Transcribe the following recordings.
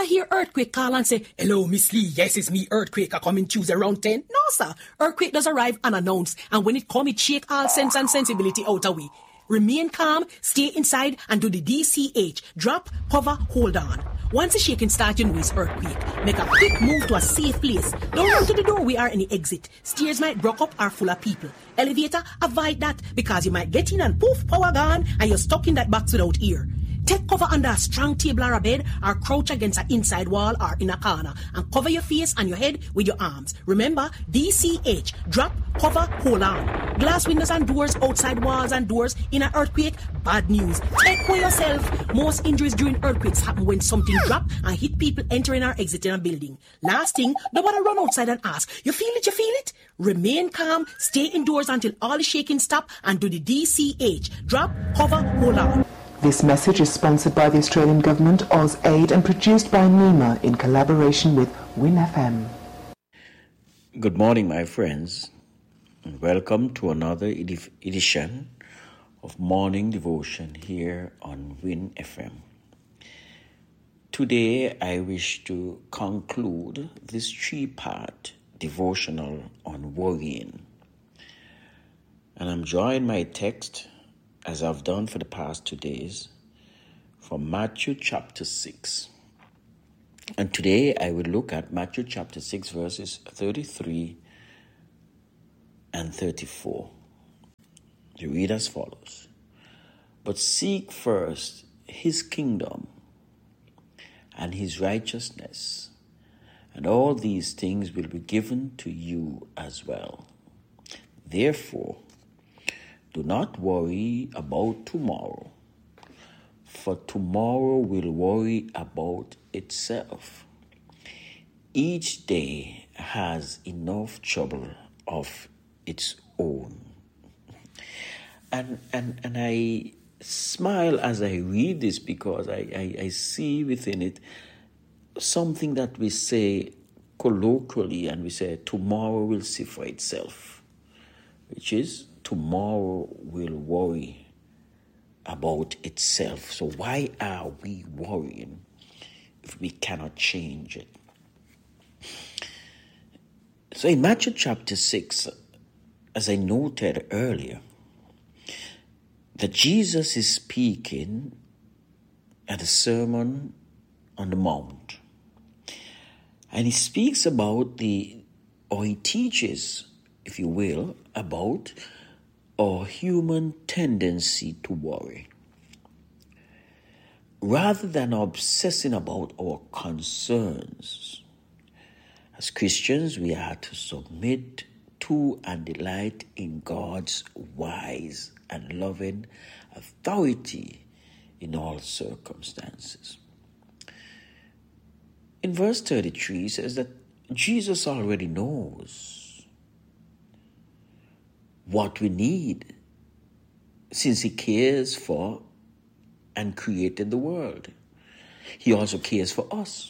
Never hear earthquake call and say, "Hello, Miss Lee, yes, it's me, earthquake, I coming Tuesday around 10. No, sir. Earthquake does arrive unannounced, and when it come, it shake all sense and sensibility out of we. Remain calm, stay inside, and do the DCH. Drop, cover, hold on. Once the shaking starts, you know it's earthquake. Make a quick move to a safe place. Don't run to the door, we are in the exit. Stairs might block up or full of people. Elevator, avoid that, because you might get in and poof, power gone, and you're stuck in that box without ear. Take cover under a strong table or a bed, or crouch against an inside wall or in a corner, and cover your face and your head with your arms. Remember, DCH, drop, cover, hold on. Glass windows and doors, outside walls and doors in an earthquake, bad news. Take care yourself. Most injuries during earthquakes happen when something drop and hit people entering or exiting a building. Last thing, nobody run outside and ask, you feel it, you feel it? Remain calm, stay indoors until all the shaking stop, and do the DCH, drop, cover, hold on. This message is sponsored by the Australian Government, AusAid, and produced by NEMA in collaboration with Win FM. Good morning, my friends, and welcome to another edition of Morning Devotion here on Win FM. Today, I wish to conclude this three-part devotional on worrying. And I'm drawing my text, as I've done for the past 2 days, from Matthew chapter 6. And today I will look at Matthew chapter 6 verses 33 and 34. They read as follows. But seek first his kingdom and his righteousness, and all these things will be given to you as well. Therefore, do not worry about tomorrow, for tomorrow will worry about itself. Each day has enough trouble of its own. And I smile as I read this because I see within it something that we say colloquially, and we say tomorrow will see for itself, which is tomorrow will worry about itself. So why are we worrying if we cannot change it? So in Matthew chapter 6, as I noted earlier, that Jesus is speaking at the Sermon on the Mount. And he speaks about he teaches, if you will, about our human tendency to worry. Rather than obsessing about our concerns, as Christians, we are to submit to and delight in God's wise and loving authority in all circumstances. In verse 33, it says that Jesus already knows what we need, since he cares for and created the world. He also cares for us.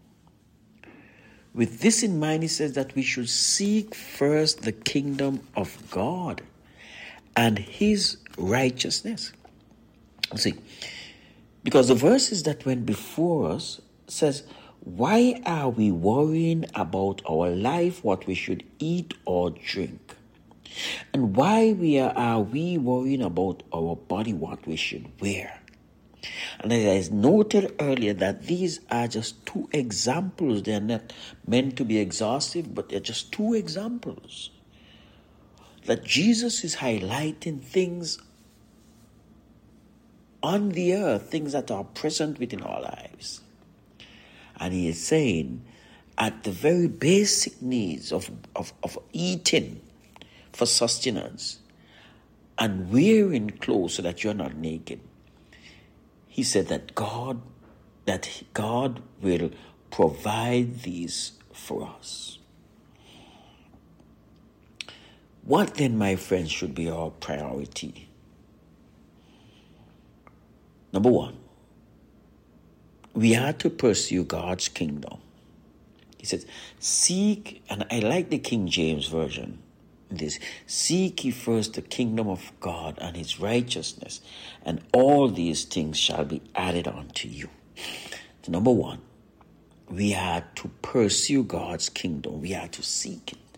With this in mind, he says that we should seek first the kingdom of God and his righteousness. See, because the verses that went before us says, why are we worrying about our life, what we should eat or drink? And why are we worrying about our body, what we should wear? And as I noted earlier, that these are just two examples. They're not meant to be exhaustive, but they're just two examples. That Jesus is highlighting things on the earth, things that are present within our lives. And he is saying, at the very basic needs of eating for sustenance and wearing clothes so that you're not naked, he said that God will provide these for us. What then, my friends, should be our priority? Number one, we are to pursue God's kingdom. He says, seek, and I like the King James Version, this, seek ye first the kingdom of God and his righteousness, and all these things shall be added unto you. So number one, we are to pursue God's kingdom. We are to seek it.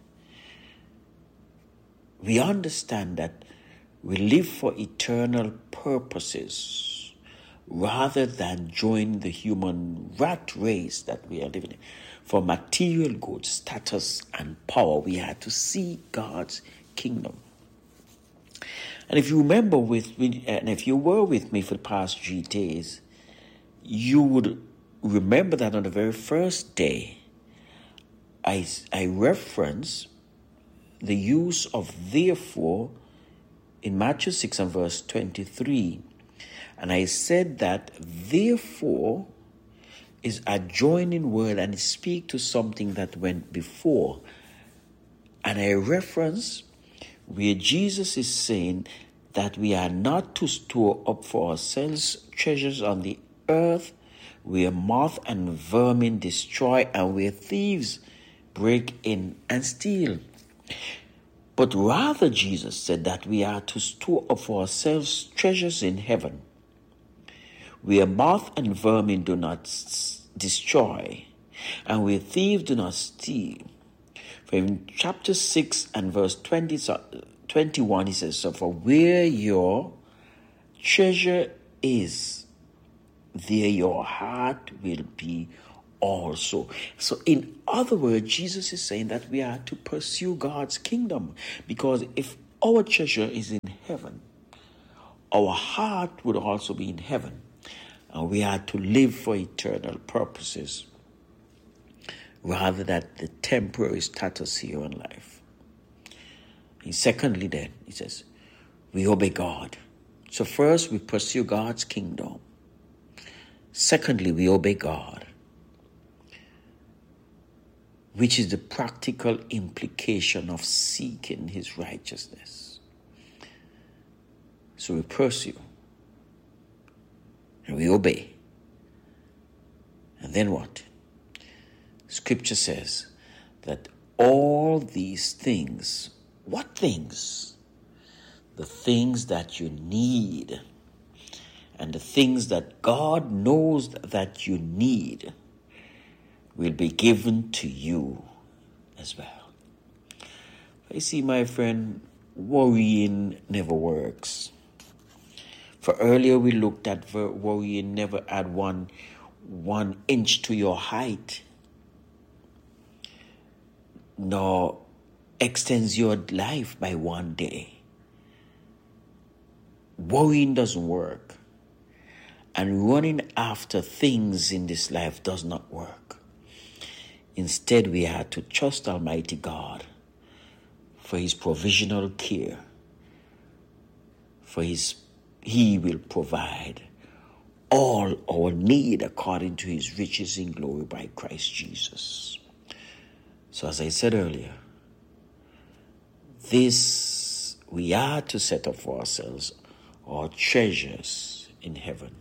We understand that we live for eternal purposes rather than join the human rat race that we are living in. For material goods, status, and power, we are to seek God's kingdom. And if you remember with me, and if you were with me for the past 3 days, you would remember that on the very first day, I referenced the use of therefore in Matthew 6 and verse 23. And I said that therefore is a joining word and it speaks to something that went before. And I reference where Jesus is saying that we are not to store up for ourselves treasures on the earth where moth and vermin destroy and where thieves break in and steal. But rather Jesus said that we are to store up for ourselves treasures in heaven where moth and vermin do not destroy and where thieves do not steal. For in chapter 6 and verse 21 he says, so for where your treasure is, there your heart will be also. So in other words, Jesus is saying that we are to pursue God's kingdom, because if our treasure is in heaven, our heart would also be in heaven, and we are to live for eternal purposes rather than the temporary status here in life. And secondly then, he says, we obey God. So first we pursue God's kingdom. Secondly, we obey God, which is the practical implication of seeking his righteousness. So we pursue and we obey. And then what? Scripture says that all these things, what things? The things that you need and the things that God knows that you need will be given to you as well. You see, my friend, worrying never works. For earlier we looked at worrying never add one inch to your height, nor extends your life by 1 day. Worrying doesn't work. And running after things in this life does not work. Instead, we are to trust Almighty God for his provisional care. He will provide all our need according to his riches in glory by Christ Jesus. So as I said earlier, this we are to set up for ourselves our treasures in heaven.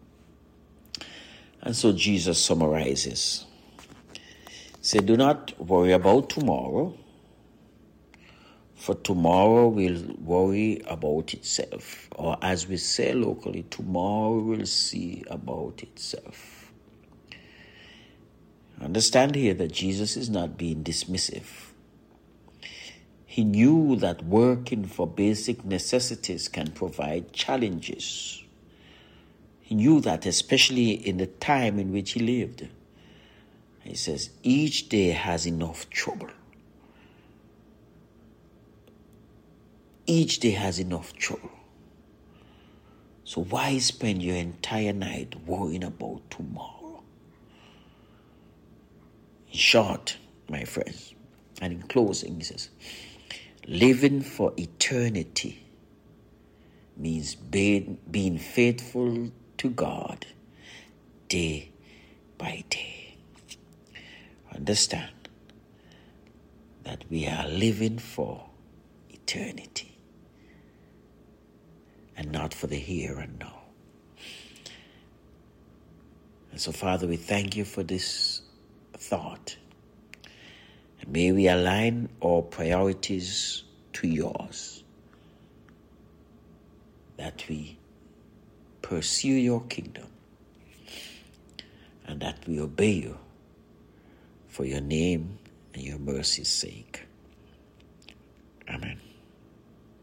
And so Jesus summarizes. He said, do not worry about tomorrow, for tomorrow will worry about itself. Or as we say locally, tomorrow will see about itself. Understand here that Jesus is not being dismissive. He knew that working for basic necessities can provide challenges. He knew that, especially in the time in which he lived. He says, each day has enough trouble. Each day has enough trouble. So why spend your entire night worrying about tomorrow? In short, my friends, and in closing, he says, living for eternity means being faithful to God day by day. Understand that we are living for eternity and not for the here and now. And so, Father, we thank you for this thought. And may we align our priorities to yours, that we pursue your kingdom and that we obey you for your name and your mercy's sake. Amen.